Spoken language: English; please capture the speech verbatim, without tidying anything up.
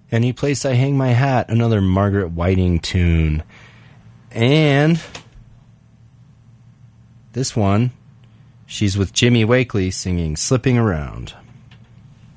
Any Place I Hang My Hat, another Margaret Whiting tune. And this one, she's with Jimmy Wakely singing Slipping Around.